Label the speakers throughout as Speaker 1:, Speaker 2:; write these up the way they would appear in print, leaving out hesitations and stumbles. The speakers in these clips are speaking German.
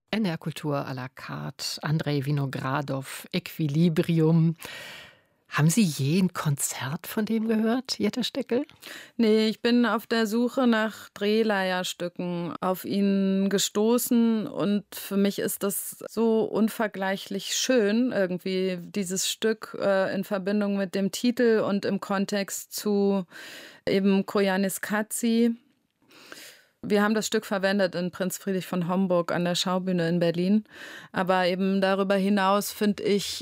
Speaker 1: NDR Kultur à la carte, Andrei Vinogradov, Equilibrium. Haben Sie je ein Konzert von dem gehört, Jette Steckel?
Speaker 2: Ne, ich bin auf der Suche nach Drehleierstücken auf ihn gestoßen und für mich ist das so unvergleichlich schön irgendwie, dieses Stück, in Verbindung mit dem Titel und im Kontext zu eben Koyanis Katsi. Wir haben das Stück verwendet in Prinz Friedrich von Homburg an der Schaubühne in Berlin. Aber eben darüber hinaus finde ich,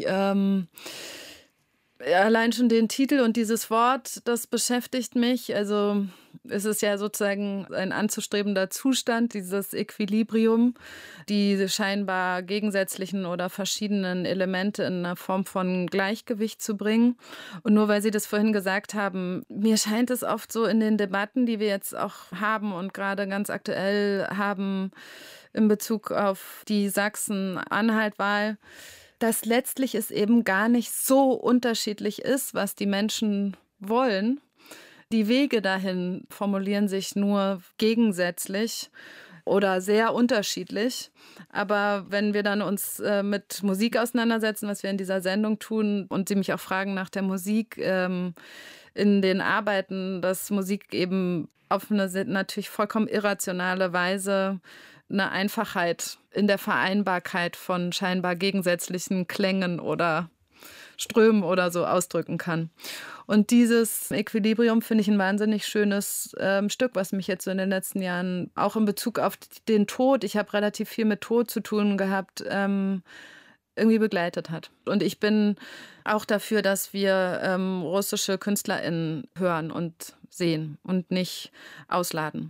Speaker 2: allein schon den Titel und dieses Wort, das beschäftigt mich. Also es ist ja sozusagen ein anzustrebender Zustand, dieses Equilibrium, die scheinbar gegensätzlichen oder verschiedenen Elemente in einer Form von Gleichgewicht zu bringen. Und nur weil Sie das vorhin gesagt haben, mir scheint es oft so in den Debatten, die wir jetzt auch haben und gerade ganz aktuell haben in Bezug auf die Sachsen-Anhalt-Wahl, dass letztlich es eben gar nicht so unterschiedlich ist, was die Menschen wollen. Die Wege dahin formulieren sich nur gegensätzlich oder sehr unterschiedlich. Aber wenn wir dann uns mit Musik auseinandersetzen, was wir in dieser Sendung tun, und Sie mich auch fragen nach der Musik in den Arbeiten, dass Musik eben auf eine natürlich vollkommen irrationale Weise eine Einfachheit in der Vereinbarkeit von scheinbar gegensätzlichen Klängen oder Strömen oder so ausdrücken kann. Und dieses Equilibrium finde ich ein wahnsinnig schönes Stück, was mich jetzt so in den letzten Jahren auch in Bezug auf den Tod, ich habe relativ viel mit Tod zu tun gehabt, irgendwie begleitet hat. Und ich bin auch dafür, dass wir russische KünstlerInnen hören und sehen und nicht ausladen.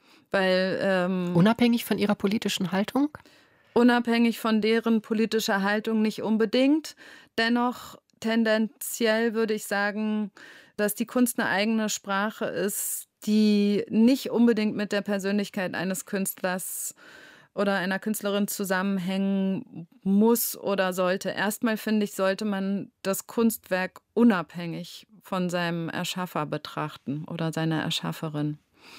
Speaker 2: Weil
Speaker 1: Unabhängig von Ihrer politischen Haltung?
Speaker 2: unabhängig von deren politischer Haltung nicht unbedingt. Dennoch tendenziell würde ich sagen, dass die Kunst eine eigene Sprache ist, die nicht unbedingt mit der Persönlichkeit eines Künstlers oder einer Künstlerin zusammenhängen muss oder sollte. Erstmal finde ich, sollte man das Kunstwerk unabhängig von seinem Erschaffer betrachten oder seiner Erschafferin.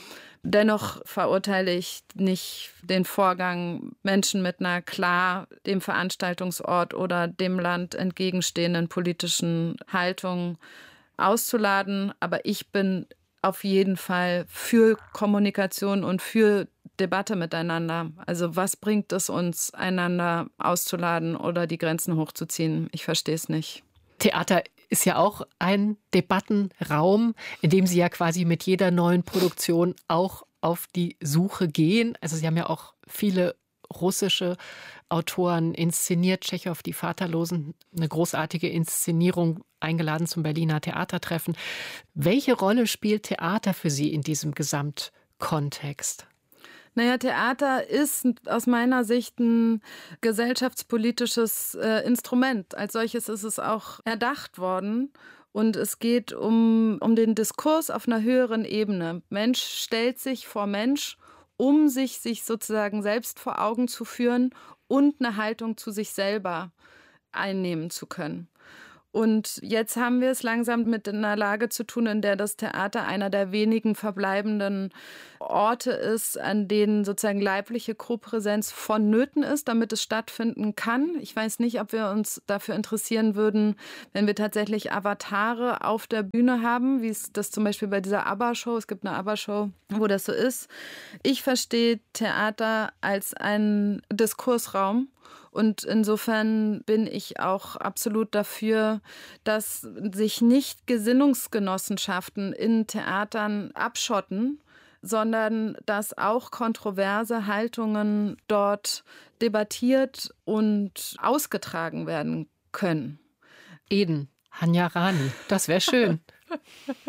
Speaker 2: Dennoch verurteile ich nicht den Vorgang, Menschen mit einer klar dem Veranstaltungsort oder dem Land entgegenstehenden politischen Haltung auszuladen. Aber ich bin auf jeden Fall für Kommunikation und für Debatte miteinander. Also was bringt es uns, einander auszuladen oder die Grenzen hochzuziehen? Ich verstehe es nicht.
Speaker 1: Theater ist ja auch ein Debattenraum, in dem Sie ja quasi mit jeder neuen Produktion auch auf die Suche gehen. Also Sie haben ja auch viele russische Autoren inszeniert. Tschechow, Die Vaterlosen, eine großartige Inszenierung, eingeladen zum Berliner Theatertreffen. Welche Rolle spielt Theater für Sie in diesem Gesamtkontext?
Speaker 2: Naja, Theater ist aus meiner Sicht ein gesellschaftspolitisches Instrument. Als solches ist es auch erdacht worden. Und es geht um den Diskurs auf einer höheren Ebene. Mensch stellt sich vor Mensch, um sich sozusagen selbst vor Augen zu führen und eine Haltung zu sich selber einnehmen zu können. Und jetzt haben wir es langsam mit einer Lage zu tun, in der das Theater einer der wenigen verbleibenden Orte ist, an denen sozusagen leibliche Kopräsenz vonnöten ist, damit es stattfinden kann. Ich weiß nicht, ob wir uns dafür interessieren würden, wenn wir tatsächlich Avatare auf der Bühne haben, wie es das zum Beispiel bei dieser ABBA-Show, es gibt eine ABBA-Show, wo das so ist. Ich verstehe Theater als einen Diskursraum. Und insofern bin ich auch absolut dafür, dass sich nicht Gesinnungsgenossenschaften in Theatern abschotten, sondern dass auch kontroverse Haltungen dort debattiert und ausgetragen werden können.
Speaker 1: Eden, Hanya Rani, das wäre schön.